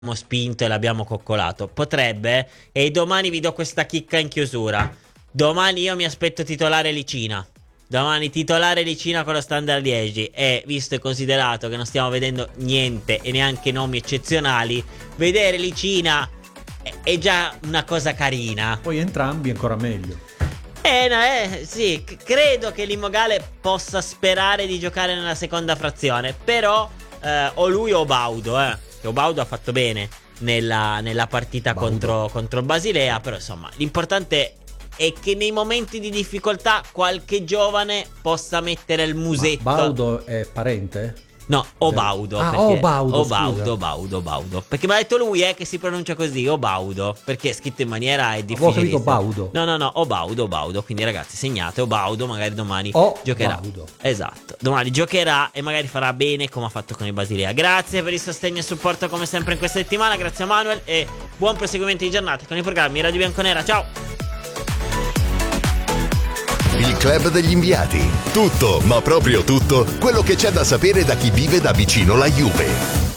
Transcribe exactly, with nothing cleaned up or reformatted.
spinto e l'abbiamo coccolato. Potrebbe, e domani vi do questa chicca in chiusura. Domani io mi aspetto titolare Licina. Domani titolare Licina con lo Standard Liegi. E visto e considerato che non stiamo vedendo niente e neanche nomi eccezionali, vedere Licina è, è già una cosa carina. Poi entrambi ancora meglio. Eh, no, eh, sì, c- credo che l'Imogale possa sperare di giocare nella seconda frazione. Però eh, o lui o Baudo, eh. Che Obaudo ha fatto bene nella, nella partita contro, contro Basilea. Però insomma l'importante è che nei momenti di difficoltà qualche giovane possa mettere il musetto. Ma Baudo è parente? No, Obaudo. Ah, perché... Obaudo, Obaudo, scusa. Obaudo, Obaudo. Perché mi ha detto lui eh, che si pronuncia così, Obaudo. Perché è scritto in maniera è Avevo difficile. capito Baudo. No, no, no, Obaudo, Obaudo. Quindi ragazzi segnate, Obaudo magari domani O giocherà. Baudo. Esatto, domani giocherà e magari farà bene come ha fatto con il Basilea. Grazie per il sostegno e supporto come sempre in questa settimana. Grazie a Manuel e buon proseguimento di giornata con i programmi Radio Bianconera. Ciao! Il club degli inviati. Tutto, ma proprio tutto, quello che c'è da sapere da chi vive da vicino la Juve.